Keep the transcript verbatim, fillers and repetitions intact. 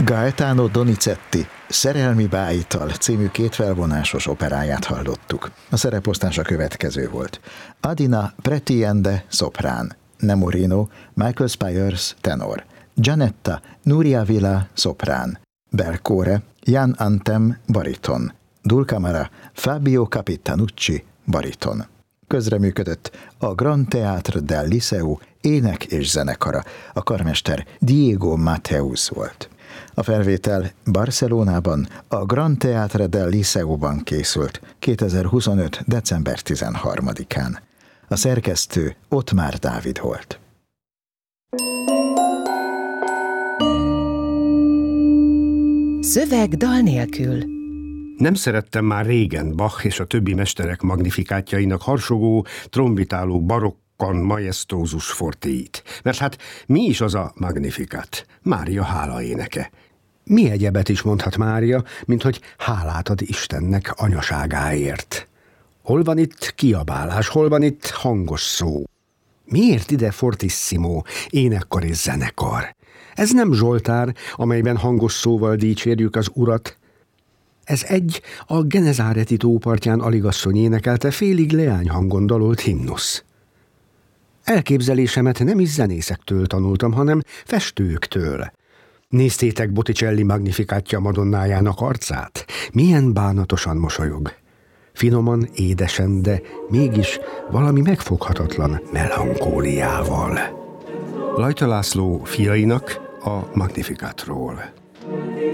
Gaetano Donizetti Szerelmi báital című két felvonásos operáját hallottuk. A szereposztás a következő volt. Adina Pretiende szoprán, Nemorino Michael Spires tenor, Gianetta Nuria Villa szoprán, Belcore Jan Antem bariton, Dulcamara Fabio Capitanucci bariton. Közreműködött a Grand Theatre del Liceu ének és zenekara, a karmester Diego Mateus volt. A felvétel Barcelonában, a Grand Theatre del Liceuban készült kétezer-huszonöt. december tizenharmadikán. A szerkesztő Ottmár Dávid volt. Szöveg dal nélkül. Nem szerettem már régen Bach és a többi mesterek magnifikátjainak harsogó, trombitáló barokkan majestózus fortéit. Mert hát mi is az a magnifikát? Mária hála éneke. Mi egyebet is mondhat Mária, mint hogy hálát ad Istennek anyaságáért. Hol van itt kiabálás, hol van itt hangos szó? Miért ide fortissimo, énekkar és zenekar? Ez nem Zsoltár, amelyben hangos szóval dicsérjük az Urat. Ez egy a Genezáreti tópartján aligasszony énekelte, félig leányhangon dalolt himnusz. Elképzelésemet nem is zenészektől tanultam, hanem festőktől. Néztétek Botticelli magnifikátja Madonnájának arcát? Milyen bánatosan mosolyog. Finoman, édesen, de mégis valami megfoghatatlan melankóliával. Lajta László fiainak a Magnifikátról.